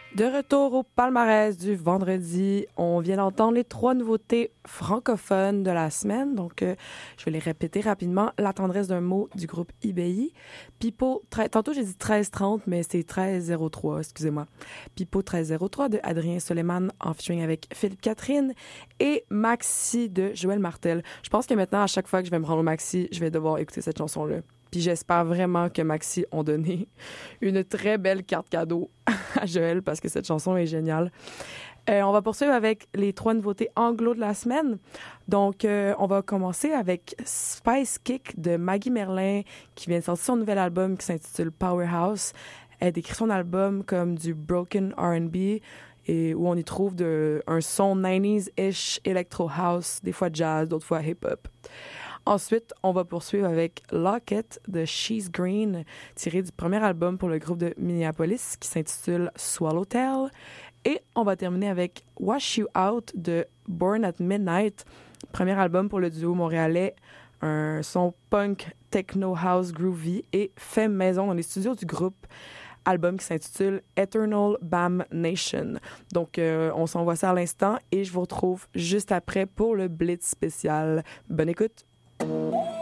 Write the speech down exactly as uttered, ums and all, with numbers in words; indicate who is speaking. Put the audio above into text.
Speaker 1: De retour au palmarès du vendredi, on vient d'entendre les trois nouveautés francophones de la semaine. Donc, euh, je vais les répéter rapidement. La tendresse d'un mot du groupe I B I. Pipo, tre- tantôt j'ai dit treize trente, mais c'est treize zéro trois, excusez-moi. Pipo treize zéro trois de Adrien Soleiman en featuring avec Philippe Catherine. Et Maxi de Joël Martel. Je pense que maintenant, à chaque fois que je vais me rendre au Maxi, je vais devoir écouter cette chanson-là. Puis j'espère vraiment que Maxi ont donné une très belle carte cadeau à Joël parce que cette chanson est géniale. Euh, on va poursuivre avec les trois nouveautés anglo de la semaine. Donc, euh, on va commencer avec Spice Kick de Maggie Merlin qui vient de sortir son nouvel album qui s'intitule Powerhouse. Elle décrit son album comme du broken R and B et où on y trouve de, un son nineties-ish, electro house, des fois jazz, d'autres fois hip-hop. Ensuite, on va poursuivre avec Locket de She's Green, tiré du premier album pour le groupe de Minneapolis qui s'intitule Swallowtail. Et on va terminer avec Wash You Out de Born at Midnight, premier album pour le duo montréalais, un son punk, techno, house, groovy et fait maison dans les studios du groupe. Album qui s'intitule Eternal Bam Nation. Donc, euh, on s'envoie ça à l'instant et je vous retrouve juste après pour le Blitz spécial. Bonne écoute!